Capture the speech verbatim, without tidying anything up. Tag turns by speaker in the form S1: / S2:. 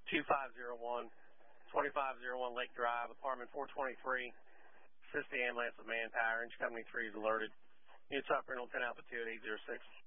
S1: two five zero one, two five zero one Lake Drive, apartment four twenty-three. Assist the ambulance with manpower. Inch Company three is alerted. Units operating on ten Alpha two at eight zero six.